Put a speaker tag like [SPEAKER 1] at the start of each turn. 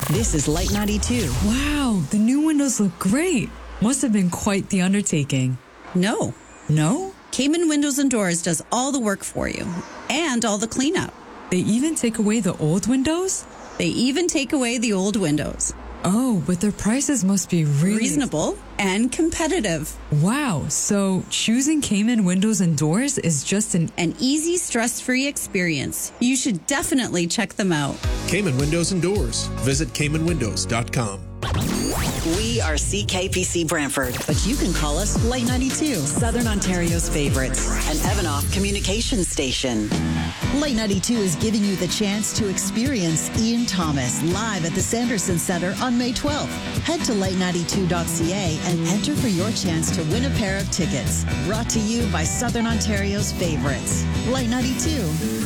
[SPEAKER 1] This is Light 92.
[SPEAKER 2] Wow, the new windows look great. Must have been quite the undertaking.
[SPEAKER 1] No.
[SPEAKER 2] No?
[SPEAKER 1] Cayman Windows and Doors does all the work for you and all the cleanup.
[SPEAKER 2] They even take away the old windows?
[SPEAKER 1] They even take away the old windows.
[SPEAKER 2] Oh, but their prices must be really
[SPEAKER 1] reasonable and competitive.
[SPEAKER 2] Wow, so choosing Cayman Windows and Doors is just an
[SPEAKER 1] easy, stress-free experience. You should definitely check them out.
[SPEAKER 3] Cayman Windows and Doors. Visit CaymanWindows.com.
[SPEAKER 1] We are CKPC Brantford, but you can call us Light 92, Southern Ontario's favorites, an Evanoff communications station.
[SPEAKER 4] Light 92 is giving you the chance to experience Ian Thomas live at the Sanderson Centre on May 12th. Head to light92.ca and enter for your chance to win a pair of tickets. Brought to you by Southern Ontario's favorites. Light 92.